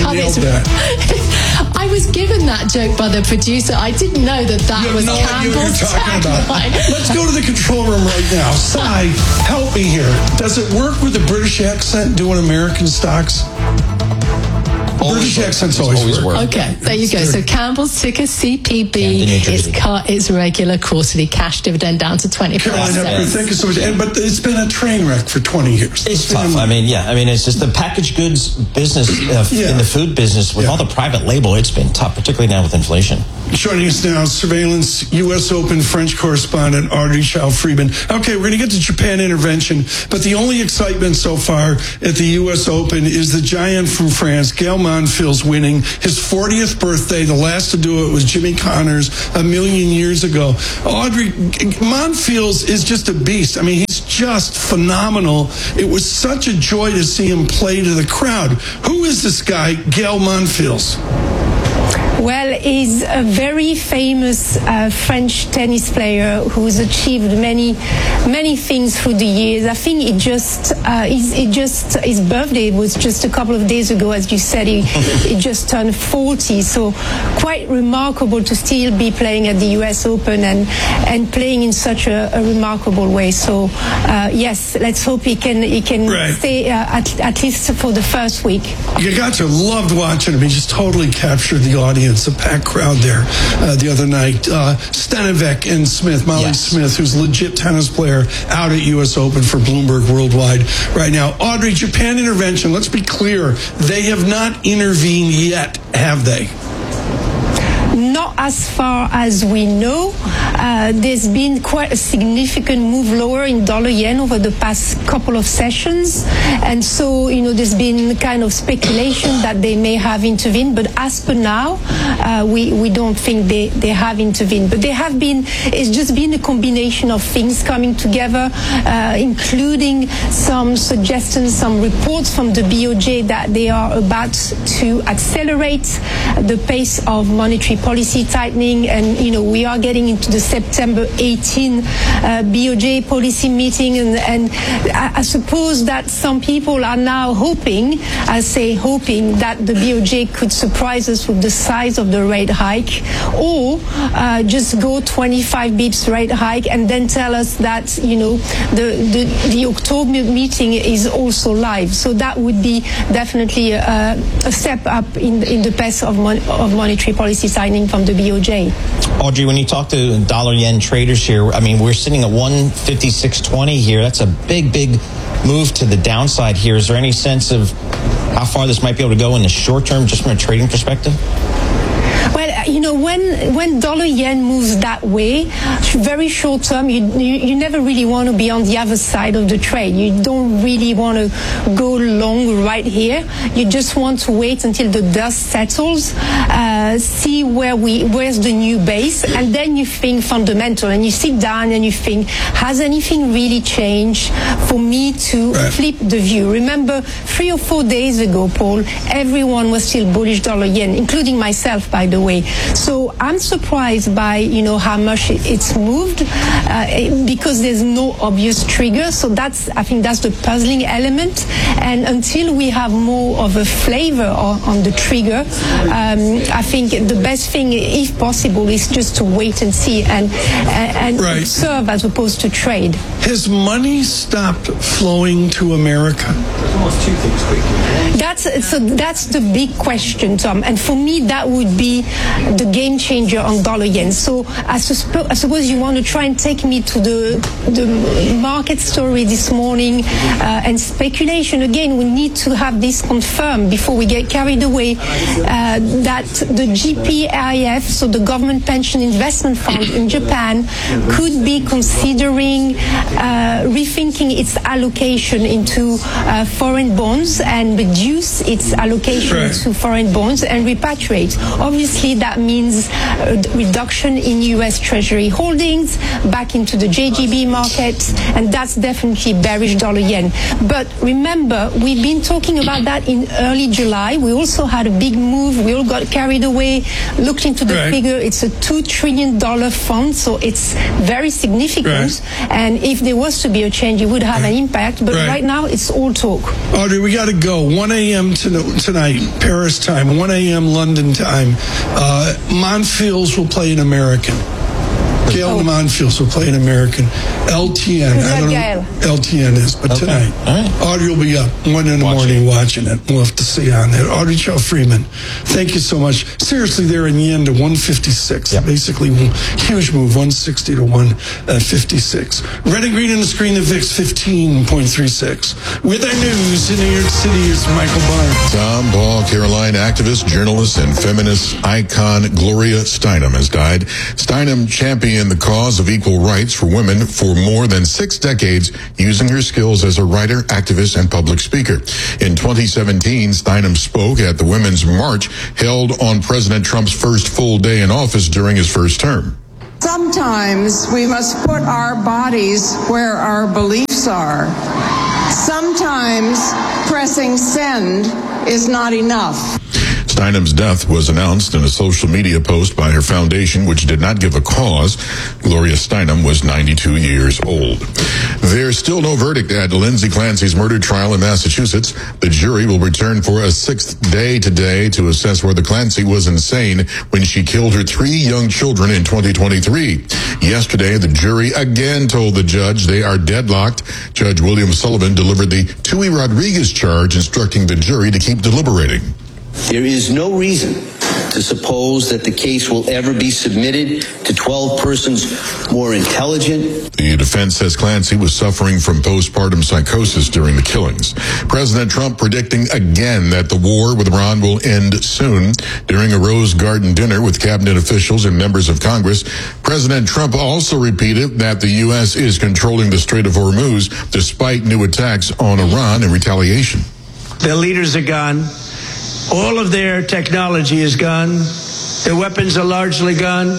I was given that joke by the producer. I didn't know that that was no Campbell's tagline. Let's go to the control room right now. Sai, help me here. Does it work with a British accent doing American stocks? British accents always, always work. work. Okay, there you go. So Campbell's ticker C P B is cut its regular quarterly cash dividend down to twenty-five Caroline Hepker, cents. thank you so much. And, but it's been a train wreck for twenty years. It's tough. I mean, yeah. I mean, it's just the packaged goods business uh, Yeah. in the food business with Yeah. all the private label. It's been tough, particularly now with inflation. Joining us now, surveillance U S Open French correspondent Audrey Chow-Friedman. Okay, we're going to get to Japan intervention, but the only excitement so far at the U S Open is the giant from France, Gael Monfils, winning his fortieth birthday. The last to do it was Jimmy Connors a million years ago. Audrey, Monfils is just a beast. I mean, he's just phenomenal. It was such a joy to see him play to the crowd. Who is this guy, Gael Monfils? Well, he's a very famous uh, French tennis player who's achieved many, many things through the years. I think it just, uh, he's, it just his birthday was just a couple of days ago, as you said. He, he just turned forty, so quite remarkable to still be playing at the U S Open and and playing in such a, a remarkable way. So uh, yes, let's hope he can he can Right. stay uh, at, at least for the first week. You got to loved watching him. He just totally captured the audience, a packed crowd there uh, the other night. Uh, Stenivek and Smith, Molly Yes. Smith, who's a legit tennis player, out at U S Open for Bloomberg Worldwide right now. Audrey, Japan intervention, let's be clear, they have not intervened yet, have they? Not as far as we know. Uh, there's been quite a significant move lower in dollar yen over the past couple of sessions. And so, you know, there's been kind of speculation that they may have intervened. But as per now, uh, we, we don't think they, they have intervened. But they have been, it's just been a combination of things coming together, uh, including some suggestions, some reports from the B O J that they are about to accelerate the pace of monetary policy tightening, and you know we are getting into the September eighteenth uh, B O J policy meeting, and, and I, I suppose that some people are now hoping, I say hoping, that the B O J could surprise us with the size of the rate hike, or uh, just go twenty-five bips rate hike and then tell us that you know the, the the October meeting is also live. So that would be definitely a, a step up in in the pace of, mon- of monetary policy tightening from the B O J. Audrey, when you talk to dollar yen traders here, I mean, we're sitting at one fifty-six twenty here. That's a big, big move to the downside here. Is there any sense of how far this might be able to go in the short term, just from a trading perspective? Well, you know, when when dollar yen moves that way, very short term, you, you you never really want to be on the other side of the trade. You don't really want to go long right here. You just want to wait until the dust settles, uh, see where we where's the new base, and then you think fundamental, and you sit down and you think, has anything really changed for me to Right. flip the view? Remember, three or four days ago, Paul, everyone was still bullish dollar yen, including myself, by the way. So I'm surprised by, you know, how much it- it's moved uh, it- because there's no obvious trigger. So that's, I think that's the puzzling element. And until we have more of a flavor on, on the trigger, um, I think the best thing, if possible, is just to wait and see and, and, and Right. observe as opposed to trade. Has money stopped flowing to America? Almost two things quickly. That's so. That's the big question, Tom. And for me, that would be the game changer on dollar yen. So I, suspo- I suppose you want to try and take me to the the market story this morning uh, and speculation. Again, we need to have this confirmed before we get carried away. Uh, that the G P I F, so the Government Pension Investment Fund in Japan, could be considering uh, rethinking its allocation into uh, foreign bonds and reduce its allocation Right. to foreign bonds and repatriate. Obviously, that means a reduction in U S Treasury holdings back into the J G B market, and that's definitely bearish dollar yen. But remember, we've been talking about that in early July. We also had a big move. We all got carried away, looked into the Right. figure. It's a two trillion dollars fund, so it's very significant. Right. And if there was to be a change, it would have an impact. But Right. right now, it's all talk. Audrey, we got to go. one a.m. To, tonight, Paris time, one a.m. London time. Uh, Monfils will play an American. Gail Monfils will play an American. L T N. I don't know what L T N is, but Okay. tonight. All right. Audrey will be up one in the Watch morning watching it. We'll have to see on that. Audrey Chow Freeman, thank you so much. Seriously, they're in yen to one fifty-six. Yep. Basically, huge move, one sixty to one fifty-six. Red and green on the screen, the V I X fifteen point three six. With our news in New York City is Michael Barnes. Tom Paul, Caroline activist, journalist, and feminist icon Gloria Steinem has died. Steinem championed the cause of equal rights for women for more than six decades, using her skills as a writer, activist, and public speaker. In twenty seventeen, Steinem spoke at the Women's March held on President Trump's first full day in office during his first term. Sometimes we must put our bodies where our beliefs are. Sometimes pressing send is not enough. Steinem's death was announced in a social media post by her foundation, which did not give a cause. Gloria Steinem was ninety-two years old. There's still no verdict at Lindsay Clancy's murder trial in Massachusetts. The jury will return for a sixth day today to assess whether Clancy was insane when she killed her three young children in twenty twenty-three. Yesterday, the jury again told the judge they are deadlocked. Judge William Sullivan delivered the Tui Rodriguez charge, instructing the jury to keep deliberating. There is no reason to suppose that the case will ever be submitted to twelve persons more intelligent. The defense says Clancy was suffering from postpartum psychosis during the killings. President Trump predicting again that the war with Iran will end soon. During a Rose Garden dinner with cabinet officials and members of Congress, President Trump also repeated that the U S is controlling the Strait of Hormuz despite new attacks on Iran in retaliation. Their leaders are gone. All of their technology is gone. Their weapons are largely gone.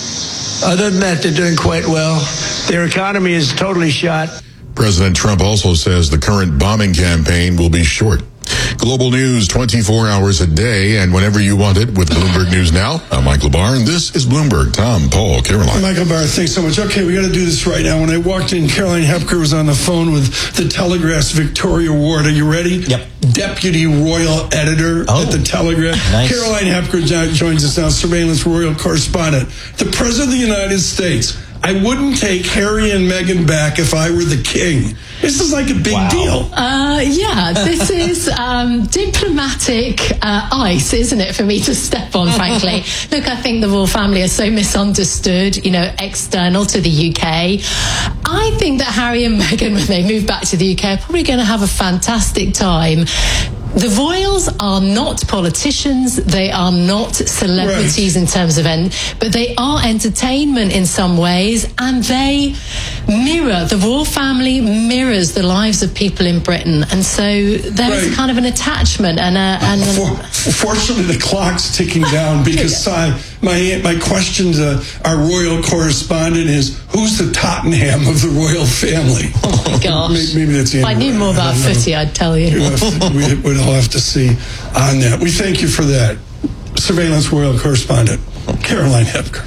Other than that, they're doing quite well. Their economy is totally shot. President Trump also says the current bombing campaign will be short. Global news twenty-four hours a day and whenever you want it with Bloomberg News Now. I'm Michael Barr, and this is Bloomberg. Tom, Paul, Caroline. Michael Barr, thanks so much. Okay, we got to do this right now. When I walked in, Caroline Hepker was on the phone with the Telegraph's Victoria Ward. Are you ready? Yep. Deputy Royal Editor oh, at the Telegraph. Nice. Caroline Hepker joins us now, surveillance Royal Correspondent. The President of the United States. I wouldn't take Harry and Meghan back if I were the king. This is like a big wow. deal. Uh, yeah, this is um, diplomatic uh, ice, isn't it, for me to step on, frankly. Look, I think the royal family are so misunderstood, you know, external to the U K. I think that Harry and Meghan, when they move back to the U K, are probably going to have a fantastic time. The royals are not politicians, they are not celebrities right. in terms of end, but they are entertainment in some ways, and they mirror, the royal family mirrors the lives of people in Britain, and so there right. is kind of an attachment and a... And For, fortunately, the clock's ticking down because uh, my my question to our royal correspondent is, who's the Tottenham of the royal family? Oh my gosh. maybe, maybe that's if I knew more about footy, I'd tell you. we, we'd all have to see on that. We thank you for that. Surveillance royal correspondent, Caroline Hepker.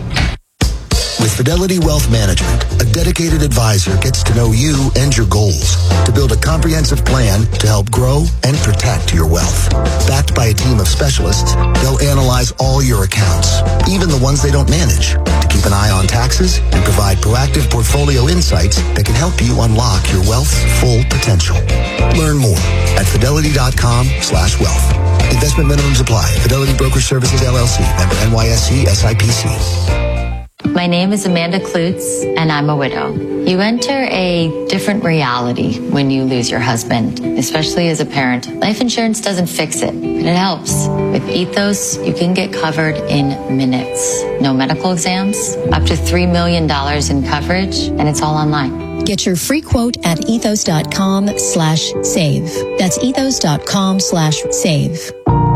With Fidelity Wealth Management, a dedicated advisor gets to know you and your goals to build a comprehensive plan to help grow and protect your wealth. Backed by a team of specialists, they'll analyze all your accounts, even the ones they don't manage, to keep an eye on taxes and provide proactive portfolio insights that can help you unlock your wealth's full potential. Learn more at fidelity.com slash wealth. Investment minimums apply. Fidelity Broker Services, L L C. Member N Y S E S I P C. My name is Amanda Klutz, and I'm a widow. You enter a different reality when you lose your husband, especially as a parent. Life insurance doesn't fix it, but it helps. With Ethos, you can get covered in minutes. No medical exams, up to three million dollars in coverage, and it's all online. Get your free quote at ethos.com slash save. That's ethos.com slash save.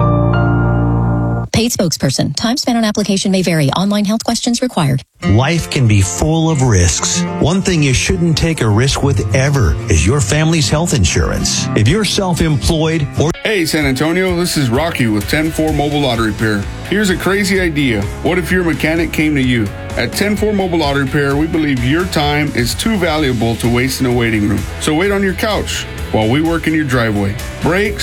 Paid spokesperson. Time spent on application may vary. Online health questions required. Life can be full of risks. One thing you shouldn't take a risk with ever is your family's health insurance. If you're self-employed or... Hey, San Antonio, this is Rocky with ten four Mobile Auto Repair. Here's a crazy idea. What if your mechanic came to you? At ten four Mobile Auto Repair, we believe your time is too valuable to waste in a waiting room. So wait on your couch while we work in your driveway. Brakes,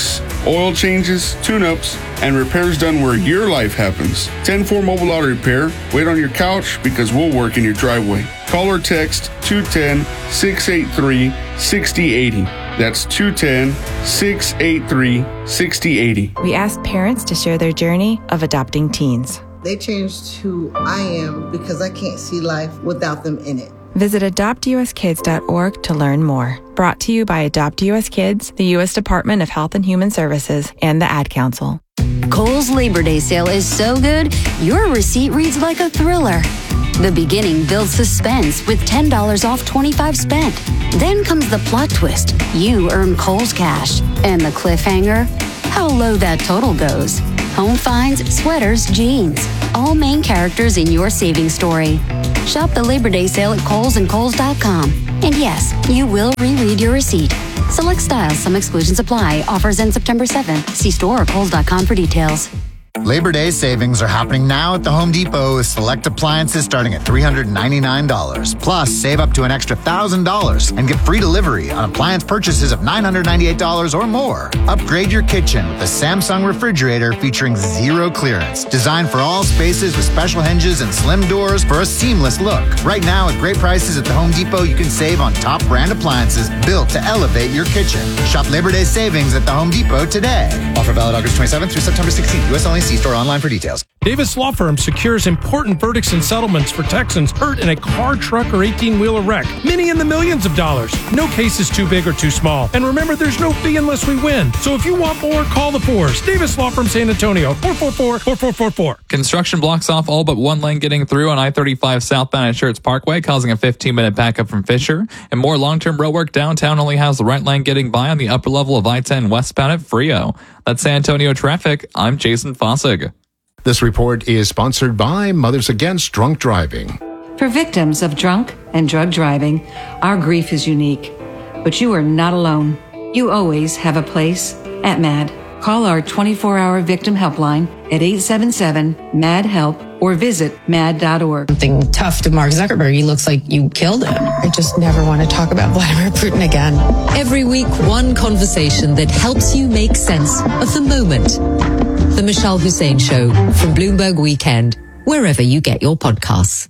oil changes, tune-ups, and repairs done where your life happens. ten four Mobile Auto Repair. Wait on your couch because we'll work in your driveway. Call or text two one zero, six eight three, six zero eight zero. That's two one zero, six eight three, six zero eight zero. We asked parents to share their journey of adopting teens. They changed who I am because I can't see life without them in it. Visit adopt u s kids dot org to learn more. Brought to you by Adopt U S Kids, the U S Department of Health and Human Services, and the Ad Council. Kohl's Labor Day sale is so good, your receipt reads like a thriller. The beginning builds suspense with ten dollars off twenty-five spent. Then comes the plot twist. You earn Kohl's cash. And the cliffhanger? How low that total goes. Home finds, sweaters, jeans. All main characters in your saving story. Shop the Labor Day sale at Kohl's and Kohl's dot com. And yes, you will reread your receipt. Select styles, some exclusions apply. Offers end September seventh. See store or Kohl's dot com for details. Labor Day savings are happening now at the Home Depot with select appliances starting at three hundred ninety-nine dollars. Plus, save up to an extra one thousand dollars and get free delivery on appliance purchases of nine hundred ninety-eight dollars or more. Upgrade your kitchen with a Samsung refrigerator featuring zero clearance. Designed for all spaces with special hinges and slim doors for a seamless look. Right now, at great prices at the Home Depot, you can save on top brand appliances built to elevate your kitchen. Shop Labor Day savings at the Home Depot today. Offer valid August twenty-seventh through September sixteenth. U S only. See store online for details. Davis Law Firm secures important verdicts and settlements for Texans hurt in a car, truck, or eighteen-wheeler wreck. Many in the millions of dollars. No case is too big or too small. And remember, there's no fee unless we win. So if you want more, call the fours. Davis Law Firm San Antonio, four four four, four four four four. Construction blocks off all but one lane getting through on I thirty-five southbound at Schertz Parkway, causing a fifteen-minute backup from Fisher. And more long-term road work downtown only has the right lane getting by on the upper level of I ten westbound at Frio. That's San Antonio traffic. I'm Jason Fossig. This report is sponsored by Mothers Against Drunk Driving. For victims of drunk and drug driving, our grief is unique. But you are not alone. You always have a place at MAD. Call our twenty-four hour victim helpline at eight seven seven, M A D, HELP or visit mad dot org. Something tough to Mark Zuckerberg. He looks like you killed him. I just never want to talk about Vladimir Putin again. Every week, one conversation that helps you make sense of the moment. The Michelle Hussein Show from Bloomberg Weekend, wherever you get your podcasts.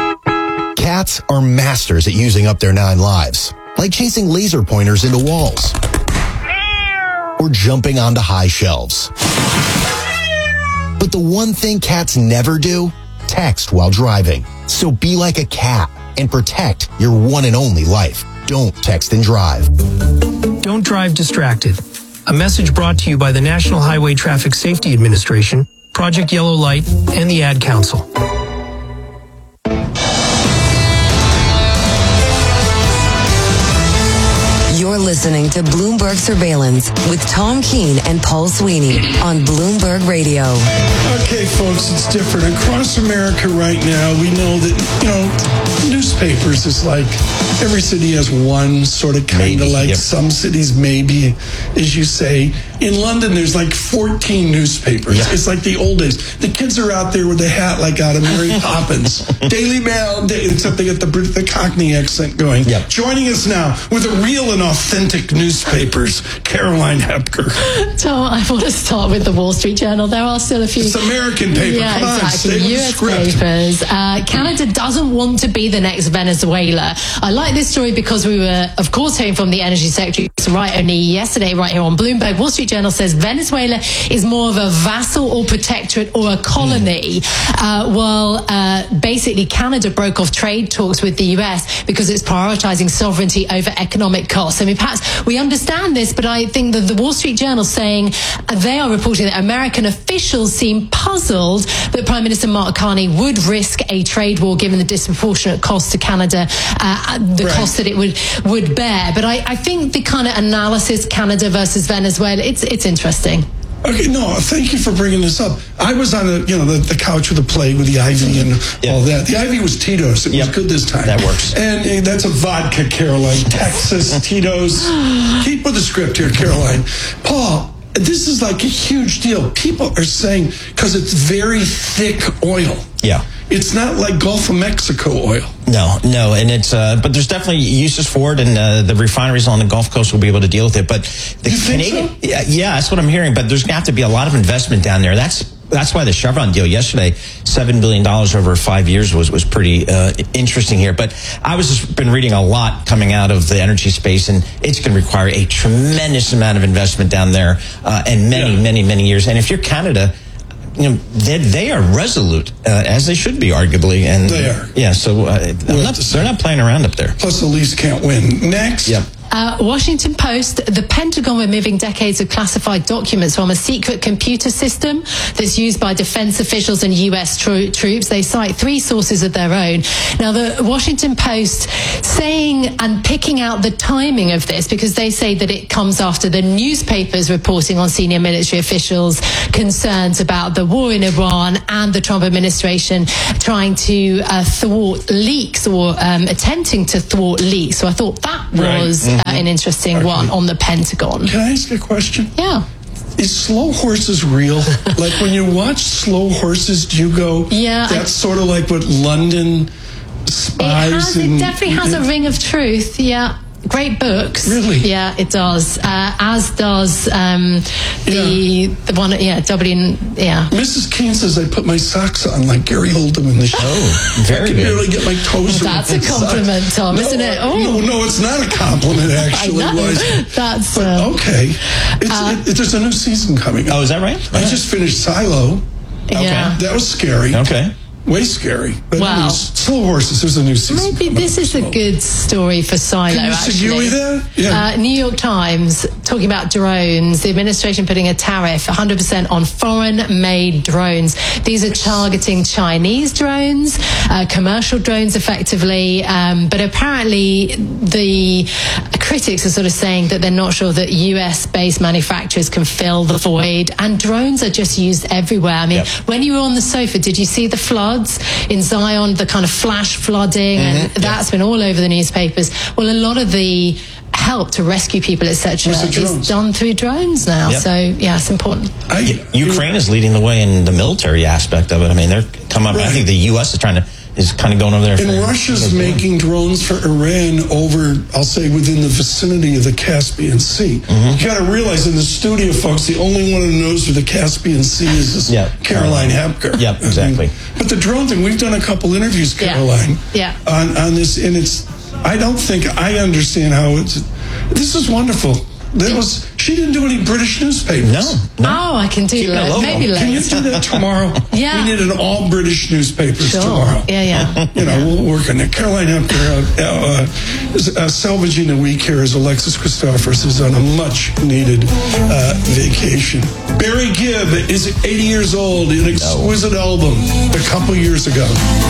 Cats are masters at using up their nine lives, like chasing laser pointers into walls or jumping onto high shelves. But the one thing cats never do, text while driving. So be like a cat and protect your one and only life. Don't text and drive. Don't drive distracted. A message brought to you by the National Highway Traffic Safety Administration, Project Yellow Light, and the Ad Council. You're listening to Bloomberg Surveillance with Tom Keene and Paul Sweeney on Bloomberg Radio. Okay, folks, it's different. Across America right now, we know that, you know, newspapers is like every city has one sort of kind of like yep. Some cities maybe, as you say. In London, there's like fourteen newspapers. Yeah. It's like the old days. The kids are out there with the hat like out of Mary Poppins. Daily Mail, except they get the, the Cockney accent going. Yep. Joining us now with a real and authentic newspapers, Caroline Hepker. Tom, I want to start with the Wall Street Journal. There are still a few. It's American paper. Yeah, Come exactly. on, U S papers. Uh, Canada doesn't want to be the next Venezuela. I like this story because we were, of course, hearing from the Energy Secretary right only yesterday, right here on Bloomberg. Wall Street Journal says Venezuela is more of a vassal or protectorate or a colony, uh, while uh, basically Canada broke off trade talks with the U S because it's prioritizing sovereignty over economic costs. I mean, perhaps we understand this, but I think that the Wall Street Journal saying they are reporting that American officials seem puzzled that Prime Minister Mark Carney would risk a trade war given the disproportionate cost to Canada, uh, the right. cost that it would would bear. But I, I think the kind of analysis, Canada versus Venezuela, it's it's interesting. Okay, no, thank you for bringing this up. I was on the, you know, the, the couch with the plague with the Ivy and yep. all that. The Ivy was Tito's. It yep. was good this time. That works. And uh, that's a vodka, Caroline. Texas, Tito's. Keep with the script here, Caroline. Paul, this is like a huge deal. People are saying, because it's very thick oil. Yeah. It's not like Gulf of Mexico oil. No, no, and it's uh, but there's definitely uses for it, and uh, the refineries on the Gulf Coast will be able to deal with it. But the you Canadian, think so? yeah, yeah, that's what I'm hearing. But there's going to have to be a lot of investment down there. That's that's why the Chevron deal yesterday, seven billion dollars over five years, was was pretty uh, interesting here. But I was just been reading a lot coming out of the energy space, and it's going to require a tremendous amount of investment down there, uh, and many, Yeah. many, many years. And if you're Canada, you know, they, they are resolute, uh, as they should be, arguably. And They are. Yeah, so uh, they're, not, they're not playing around up there. Plus, the least can't win. Next. Yep. Uh, Washington Post, the Pentagon removing decades of classified documents from a secret computer system that's used by defense officials and U S tro- troops. They cite three sources of their own. Now, the Washington Post saying and picking out the timing of this, because they say that it comes after the newspapers reporting on senior military officials' concerns about the war in Iran and the Trump administration trying to uh, thwart leaks or um, attempting to thwart leaks. So I thought that Right. was Mhm. uh, an interesting Okay. one on the Pentagon. Can I ask a question? Yeah. Is slow horses real? Like when you watch slow horses, do you go, Yeah, I- that's sort of like what London It, spies has, it and, definitely has a ring of truth. Yeah. Great books. Really? Yeah, it does. Uh, as does um, the the one. Yeah, W. Yeah. Missus Keene says I put my socks on like Gary Oldham in the show. Oh, very I can good. barely get my toes around That's a my socks. compliment, Tom, No, isn't it? uh, Oh. No, no, it's not a compliment, actually. I know. Was. That's But, uh, okay. It's, uh, it, it, there's a new season coming up. Oh, is that right? I just finished Silo. yeah. That was scary. Okay. Way scary. But Wow. it was Slow Horses. There's a new season. Maybe coming this up, is a so. good story for Silo, Can you actually. segue that? Yeah. Uh, New York Times talking about drones. The administration putting a tariff one hundred percent on foreign-made drones. These are targeting Chinese drones, uh, commercial drones, effectively. Um, but apparently, the critics are sort of saying that they're not sure that U S-based manufacturers can fill the void. And drones are just used everywhere. I mean, Yep. when you were on the sofa, did you see the floods in Zion, the kind of flash flooding? Mm-hmm. And that's been all over the newspapers. Well, a lot of the help to rescue people, et cetera, Was it drones? is done through drones now. Yep. So, yeah, it's important. I, Ukraine is leading the way in the military aspect of it. I mean, they're come up. I Right. think the U S is trying to is kind of going over there. And for- Russia's making drones for Iran over, I'll say, within the vicinity of the Caspian Sea. Mm-hmm. You got to realize in the studio, folks, the only one who knows where the Caspian Sea is is Yeah. Caroline Hepker. Yep, exactly. I mean, but the drone thing, we've done a couple interviews, Yeah. Caroline, Yeah. on, on this, and it's, I don't think I understand how it's, this is wonderful. That was, she didn't do any British newspapers. No, no. Oh, I can do Keep it that. local. Maybe Can you later. do that tomorrow? Yeah. We need an all British newspapers Sure. tomorrow. Yeah, yeah. You know, we'll work on it. Caroline Hepker, uh, uh, is, uh, salvaging the week here is Alexis Christophers, who's on a much-needed uh, vacation. Barry Gibb is eighty years old, an exquisite album a couple years ago.